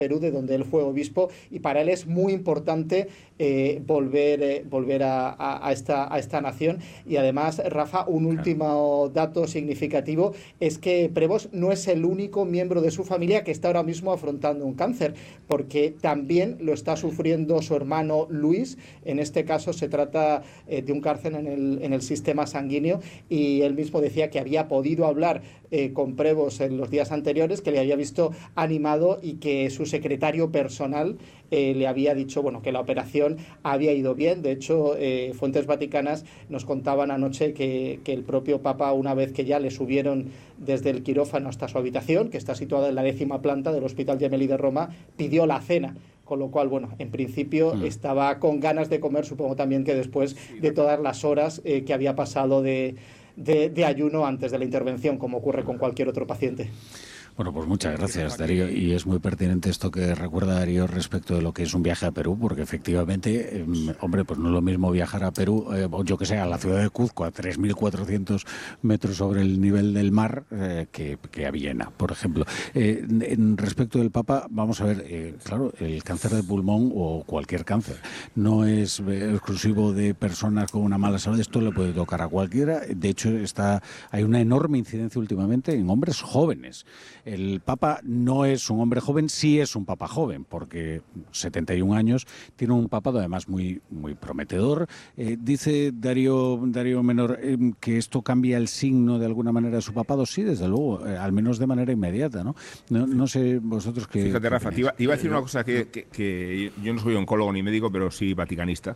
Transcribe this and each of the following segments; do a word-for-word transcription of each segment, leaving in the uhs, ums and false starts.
Perú, de donde él fue obispo, y para él es muy importante eh, volver, eh, volver a, a, a, esta, a esta nación. Y además, Rafa, un último dato significativo es que Prevost no es el único miembro de su familia que está ahora mismo afrontando un cáncer, porque también lo está sufriendo su hermano Luis. En este caso se trata eh, de un cáncer en el, en el sistema sanguíneo, y él mismo decía que había podido hablar eh, con Prevost en los días anteriores, que le había visto animado y que sus secretario personal eh, le había dicho bueno, que la operación había ido bien. De hecho, eh, fuentes vaticanas nos contaban anoche que, que el propio Papa, una vez que ya le subieron desde el quirófano hasta su habitación, que está situada en la décima planta del Hospital Gemelli de Roma, pidió la cena. Con lo cual, bueno, en principio mm. estaba con ganas de comer, supongo también que después de todas las horas eh, que había pasado de, de, de ayuno antes de la intervención, como ocurre con cualquier otro paciente. Bueno, pues muchas gracias, Darío. Y es muy pertinente esto que recuerda Darío respecto de lo que es un viaje a Perú, porque efectivamente, eh, hombre, pues no es lo mismo viajar a Perú, eh, o yo que sé, a la ciudad de Cuzco, a tres mil cuatrocientos metros sobre el nivel del mar, eh, que, que a Viena, por ejemplo. Eh, en respecto del Papa, vamos a ver, eh, claro, el cáncer de pulmón o cualquier cáncer no es eh, exclusivo de personas con una mala salud, esto le puede tocar a cualquiera. De hecho, está hay una enorme incidencia últimamente en hombres jóvenes. El Papa no es un hombre joven, sí es un Papa joven, porque setenta y un años, tiene un papado además muy, muy prometedor. Eh, dice Darío, Darío Menor eh, que esto cambia el signo de alguna manera de su papado. Sí, desde luego, eh, al menos de manera inmediata, ¿no? No, no sé vosotros qué... Fíjate, Rafa, te iba, te iba a decir una cosa que, que, que yo no soy oncólogo ni médico, pero sí vaticanista.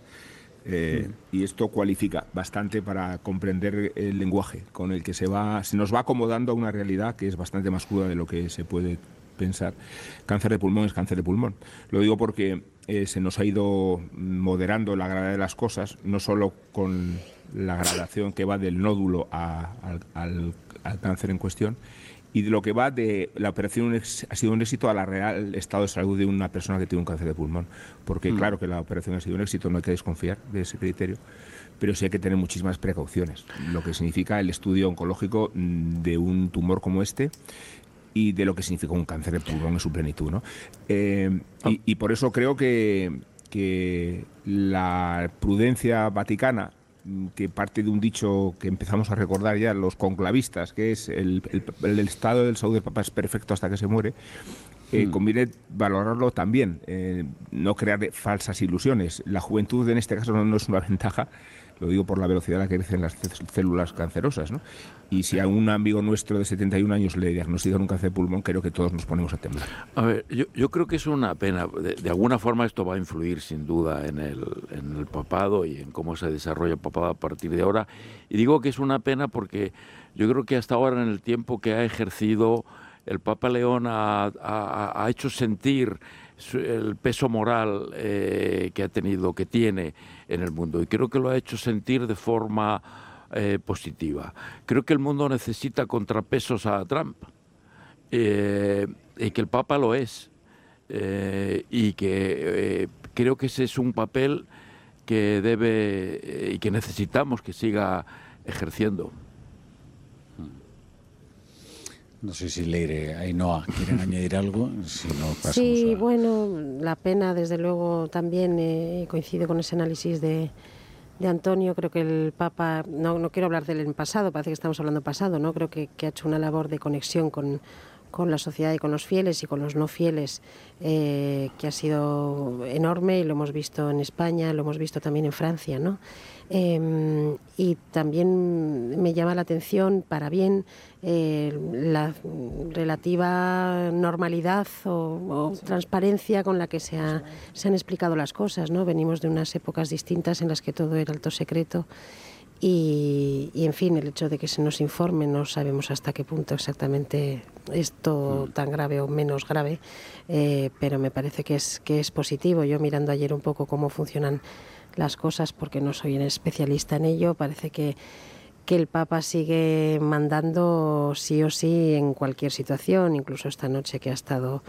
Eh, y esto cualifica bastante para comprender el lenguaje con el que se va se nos va acomodando a una realidad que es bastante más cruda de lo que se puede pensar. Cáncer de pulmón es cáncer de pulmón. Lo digo porque eh, se nos ha ido moderando la gravedad de las cosas, no solo con la gradación que va del nódulo a, al, al, al cáncer en cuestión, y de lo que va de la operación ha sido un éxito a la real estado de salud de una persona que tiene un cáncer de pulmón. Porque mm. claro que la operación ha sido un éxito, no hay que desconfiar de ese criterio, pero sí hay que tener muchísimas precauciones, lo que significa el estudio oncológico de un tumor como este y de lo que significa un cáncer de pulmón en su plenitud, ¿no? Eh, y, y por eso creo que, que la prudencia vaticana, que parte de un dicho que empezamos a recordar ya los conclavistas, que es el, el, el estado del salud del Papa es perfecto hasta que se muere, eh, mm. conviene valorarlo también, eh, no crear falsas ilusiones. La juventud en este caso no, no es una ventaja, lo digo por la velocidad a la que crecen las células cancerosas, ¿no? Y si a un amigo nuestro de setenta y un años le diagnostican un cáncer de pulmón, creo que todos nos ponemos a temblar. A ver, yo, yo creo que es una pena. De, de alguna forma esto va a influir sin duda en el, en el papado y en cómo se desarrolla el papado a partir de ahora. Y digo que es una pena porque yo creo que hasta ahora, en el tiempo que ha ejercido, el Papa León ha, ha, ha hecho sentir el peso moral eh, que ha tenido, que tiene en el mundo, y creo que lo ha hecho sentir de forma eh, positiva. Creo que el mundo necesita contrapesos a Trump, eh, y que el Papa lo es, eh, y que eh, creo que ese es un papel que debe eh, y que necesitamos que siga ejerciendo. No sé si Leire, Ainhoa, ¿quieren añadir algo? Si no, pasamos sí, a... bueno, la pena, desde luego, también eh, coincido con ese análisis de, de Antonio. Creo que el Papa, no, no quiero hablar del en pasado, parece que estamos hablando pasado, ¿no? Creo que, que ha hecho una labor de conexión con, con la sociedad y con los fieles y con los no fieles, eh, que ha sido enorme, y lo hemos visto en España, lo hemos visto también en Francia, ¿no? Eh, y también me llama la atención, para bien, eh, la relativa normalidad o, o transparencia con la que se, ha, se han explicado las cosas, ¿no? Venimos de unas épocas distintas en las que todo era alto secreto. Y, y en fin, el hecho de que se nos informe, no sabemos hasta qué punto exactamente esto tan grave o menos grave, eh, pero me parece que es, que es positivo. Yo, mirando ayer un poco cómo funcionan las cosas, porque no soy un especialista en ello, parece que, que el Papa sigue mandando sí o sí en cualquier situación, incluso esta noche que ha estado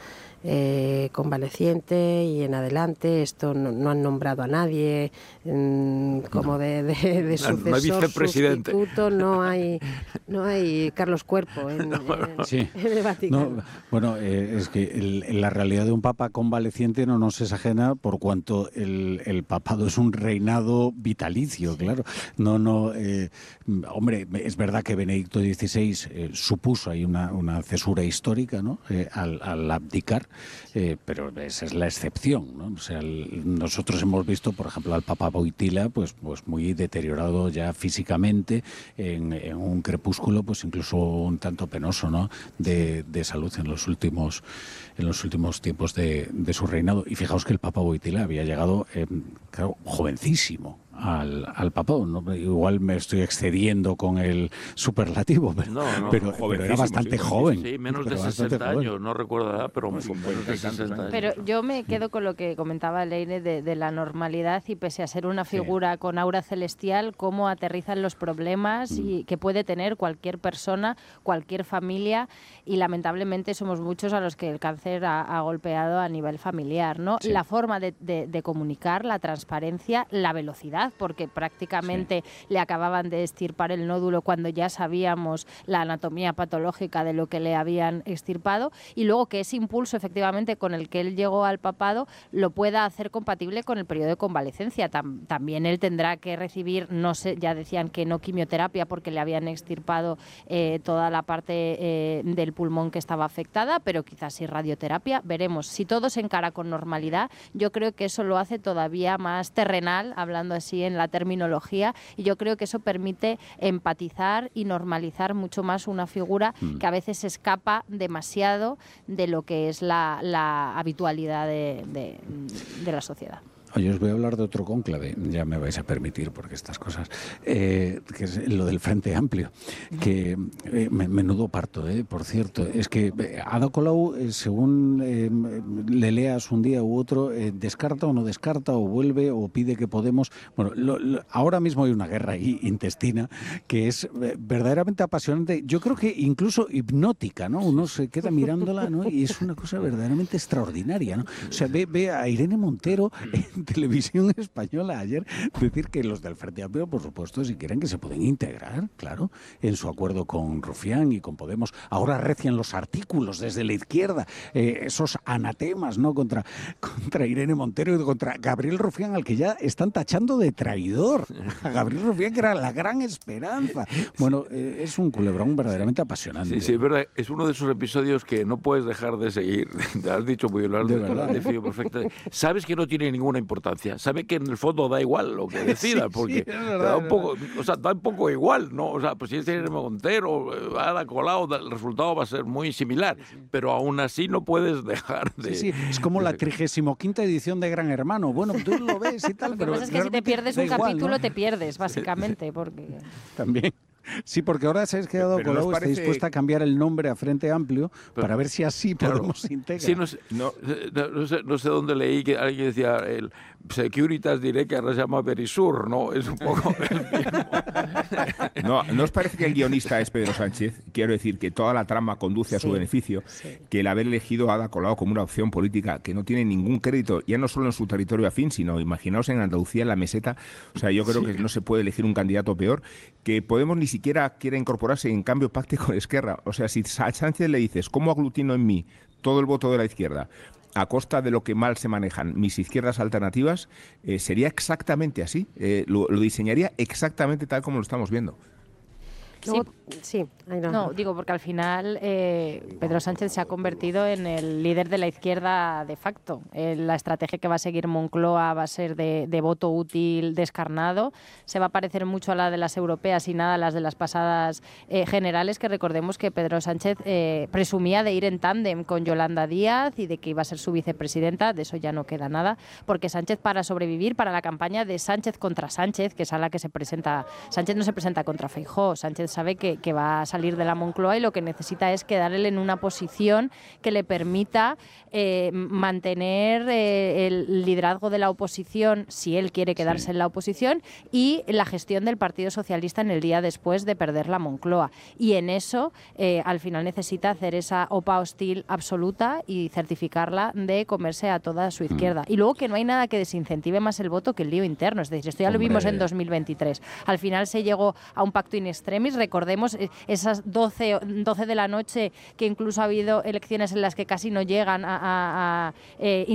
eh, convaleciente y en adelante. Esto no, no han nombrado a nadie mmm, como de, de, de sucesor, no hay vicepresidente. Sustituto, no hay, no hay Carlos Cuerpo en, en, sí. en el Vaticano. No, bueno, eh, es que el, la realidad de un papa convaleciente no nos es ajena por cuanto el, el papado es un reinado vitalicio, sí. claro. No, no, eh, hombre, es verdad que Benedicto dieciséis eh, supuso ahí una, una cesura histórica, ¿no? Eh, al, al abdicar, eh, pero esa es la excepción, ¿no? O sea, el, nosotros hemos visto, por ejemplo, al Papa Wojtyła, pues, pues muy deteriorado ya físicamente, en, en un crepúsculo, pues incluso un tanto penoso, ¿no? De, de salud en los últimos, en los últimos tiempos de, de su reinado. Y fijaos que el Papa Wojtyła había llegado, eh, claro, jovencísimo al, al papado, ¿no? Igual me estoy excediendo con el superlativo, pero, no, no, pero, pero era bastante sí, joven. Sí, menos de sesenta años, no recuerdo la edad, pero menos de sesenta años. Pero yo me quedo con lo que comentaba Leire de, de la normalidad y pese a ser una figura sí. con aura celestial, cómo aterrizan los problemas mm. y que puede tener cualquier persona, cualquier familia, y lamentablemente somos muchos a los que el cáncer ha, ha golpeado a nivel familiar, ¿no? Sí. La forma de, de, de comunicar, la transparencia, la velocidad, porque prácticamente sí. le acababan de extirpar el nódulo cuando ya sabíamos la anatomía patológica de lo que le habían extirpado, y luego que ese impulso efectivamente con el que él llegó al papado lo pueda hacer compatible con el periodo de convalecencia. Tam- también él tendrá que recibir, no sé, ya decían que no quimioterapia porque le habían extirpado eh, toda la parte eh, del pulmón que estaba afectada, pero quizás sí radioterapia, veremos. Si todo se encara con normalidad, yo creo que eso lo hace todavía más terrenal, hablando así en la terminología, y yo creo que eso permite empatizar y normalizar mucho más una figura mm. que a veces escapa demasiado de lo que es la, la habitualidad de, de, de la sociedad. Oye, os voy a hablar de otro cónclave, ya me vais a permitir, porque estas cosas, eh, que es lo del Frente Amplio, que eh, menudo parto, eh, por cierto, es que eh, Ada Colau, eh, según eh, le leas un día u otro, eh, descarta o no descarta, o vuelve, o pide que Podemos, bueno, lo, lo, ahora mismo hay una guerra ahí intestina que es eh, verdaderamente apasionante, yo creo que incluso hipnótica, ¿no? Uno se queda mirándola, ¿no? Y es una cosa verdaderamente extraordinaria, ¿no? O sea, ve, ve a Irene Montero en Televisión Española ayer decir que los del Frente Amplio, por supuesto, si quieren que se pueden integrar, claro, en su acuerdo con Rufián y con Podemos. Ahora recian los artículos desde la izquierda, eh, esos anatemas, ¿no?, contra, contra Irene Montero y contra Gabriel Rufián, al que ya están tachando de traidor. A Gabriel Rufián, que era la gran esperanza. Bueno, eh, es un culebrón verdaderamente apasionante. Sí, sí, es verdad. Es uno de esos episodios que no puedes dejar de seguir. Te has dicho muy bien, lo has de verdad. definido perfectamente. Sabes que no tiene ninguna importancia. Sabe que en el fondo da igual lo que decida, sí, porque sí, verdad, da un poco, o sea, da un poco igual, ¿no? O sea, pues si es Irene Montero, Ada Colau, el resultado va a ser muy similar, pero aún así no puedes dejar de... Sí, sí, es como la trigésimo quinta edición de Gran Hermano. Bueno, tú lo ves y tal, lo que pero... pasa es que si te pierdes un igual, capítulo, ¿no? te pierdes, básicamente, porque... También. Sí, porque ahora se ha quedado Colau, parece... está dispuesta a cambiar el nombre a Frente Amplio pero, para ver si así claro, podemos integrar. Sí, no, sé, no, no, sé, no sé dónde leí que alguien decía, el Securitas diré que ahora se llama Verisur, ¿no? Es un poco el mismo. No, ¿no os parece que el guionista es Pedro Sánchez? Quiero decir que toda la trama conduce a sí, su beneficio, sí. que el haber elegido a Ada Colau como una opción política que no tiene ningún crédito, ya no solo en su territorio afín, sino imaginaos en Andalucía, en la meseta, o sea, yo creo sí. que no se puede elegir un candidato peor, que Podemos ni siquiera quiere incorporarse y en cambio pacte con Esquerra. O sea, si a Sánchez le dices, ¿cómo aglutino en mí todo el voto de la izquierda a costa de lo que mal se manejan mis izquierdas alternativas? Eh, sería exactamente así. Eh, lo, lo diseñaría exactamente tal como lo estamos viendo. Sí, sí. No, no, digo, porque al final eh, Pedro Sánchez se ha convertido en el líder de la izquierda de facto. Eh, la estrategia que va a seguir Moncloa va a ser de, de voto útil descarnado. Se va a parecer mucho a la de las europeas y nada a las de las pasadas eh, generales, que recordemos que Pedro Sánchez eh, presumía de ir en tándem con Yolanda Díaz y de que iba a ser su vicepresidenta. De eso ya no queda nada, porque Sánchez, para sobrevivir, para la campaña de Sánchez contra Sánchez, que es a la que se presenta, Sánchez no se presenta contra Feijóo, Sánchez sabe que, que va a salir de la Moncloa y lo que necesita es quedar él en una posición que le permita eh, mantener eh, el liderazgo de la oposición, si él quiere quedarse sí. en la oposición, y la gestión del Partido Socialista en el día después de perder la Moncloa. Y en eso, eh, al final necesita hacer esa OPA hostil absoluta y certificarla de comerse a toda su izquierda. Mm. Y luego que no hay nada que desincentive más el voto que el lío interno. Es decir, esto ya Hombre. lo vimos en dos mil veintitrés. Al final se llegó a un pacto in extremis. Recordemos esas doce, doce de la noche, que incluso ha habido elecciones en las que casi no llegan a, a, a eh,